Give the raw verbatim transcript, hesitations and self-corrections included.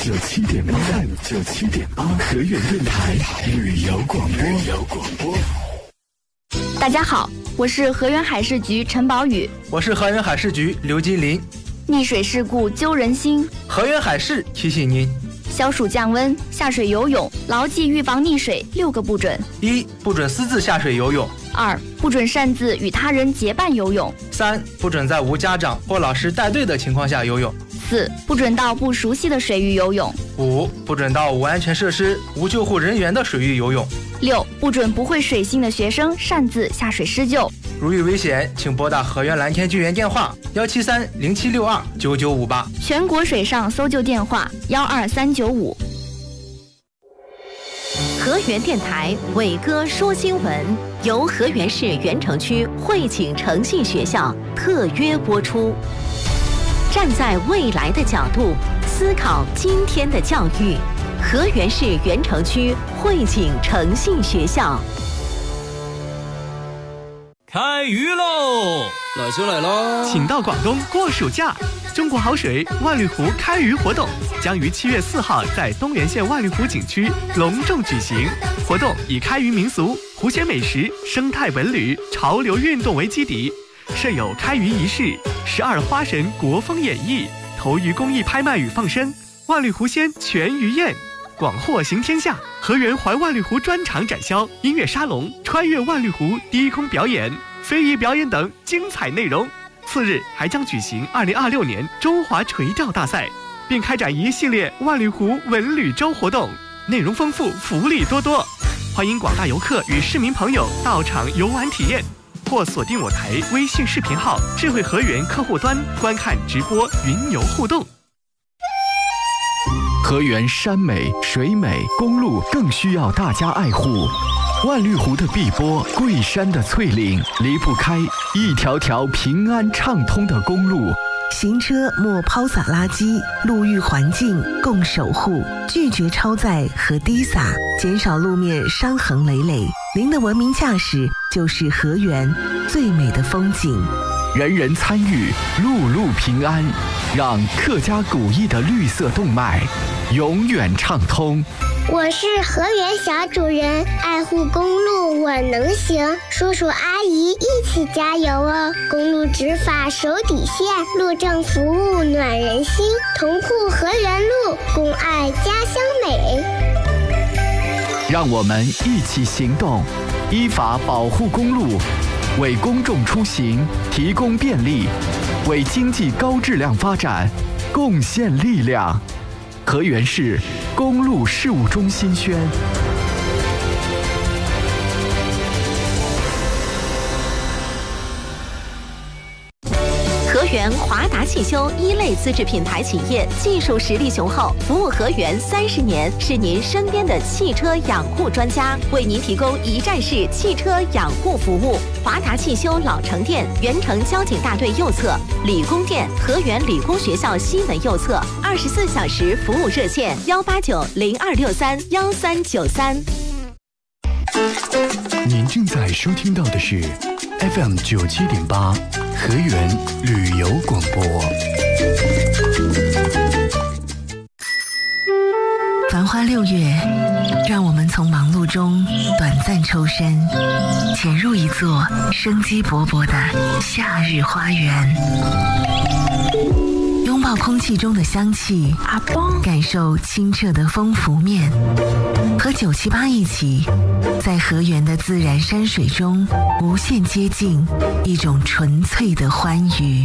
九七点八 F M 九七点八河源电台旅游广播。旅游广播。 大家好，我是河源海事局陈宝宇。 我是河源海事局刘金林。 溺水事故揪人心， 河源海事提醒您： 消暑降温，下水游泳，牢记预防溺水六个不准： 一、不准私自下水游泳； 二、不准擅自与他人结伴游泳； 三、不准在无家长或老师带队的情况下游泳； 四、不准到不熟悉的水域游泳； 五、不准到无安全设施、无救护人员的水域游泳； 六、不准不会水性的学生擅自下水施救。 如遇危险，请拨打河源蓝天救援电话幺七三零七六二九九五八， 全国水上搜救电话幺二三九五。 河源电台伟哥说新闻由河源市源城区汇景诚信学校特约播出。站在未来的角度思考今天的教育，河源市源城区汇景诚信学校。 开鱼喽！ 来就来喽！ 请到广东过暑假，中国好水万绿湖开鱼活动将于七月四号在东源县万绿湖景区隆重举行。活动以开渔民俗、湖鲜美食、生态文旅、潮流运动为基底，设有开渔仪式、十二花神国风演绎、投鱼公益拍卖与放生、万绿湖鲜全鱼宴。广获行天下，河源环万绿湖专场展销、音乐沙龙、穿越万绿湖低空表演、非遗表演等精彩内容。次日还将举行二零二六年中华垂钓大赛，并开展一系列万绿湖文旅周活动，内容丰富，福利多多。欢迎广大游客与市民朋友到场游玩体验，或锁定我台微信视频号智慧河源客户端观看直播云游互动。 河源山美水美，公路更需要大家爱护。万绿湖的碧波，桂山的翠岭，离不开一条条平安畅通的公路。 行车莫抛洒垃圾，路域环境共守护，拒绝超载和滴洒，减少路面伤痕累累。您的文明驾驶就是河源最美的风景。 人人参与，路路平安，让客家古意的绿色动脉永远畅通。 我是河源小主人，爱护公路我能行，叔叔阿姨一起加油哦！公路执法守底线，路政服务暖人心，同护河源路，共爱家乡美。 让我们一起行动，依法保护公路，为公众出行提供便利，为经济高质量发展贡献力量。河源市公路事务中心宣。 河源华达汽修一类资质品牌企业，技术实力雄厚，服务河源三十年，是您身边的汽车养护专家，为您提供一站式汽车养护服务。华达汽修老城店，源城交警大队右侧；理工店，河源理工学校西门右侧。二十四小时服务热线：幺八九零二六三幺三九三。 您正在收听到的是 F M 九七点八河源旅游广播。 繁花六月，让我们从忙碌中短暂抽身，潜入一座生机勃勃的夏日花园，拥抱空气中的香气，感受清澈的风拂面，和九七八一起，在河源的自然山水中无限接近一种纯粹的欢愉。